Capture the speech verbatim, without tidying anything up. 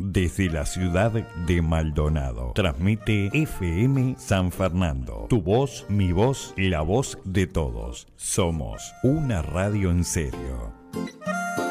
desde la ciudad de Maldonado. Transmite F M San Fernando. Tu voz, mi voz, la voz de todos. Somos una radio en serio.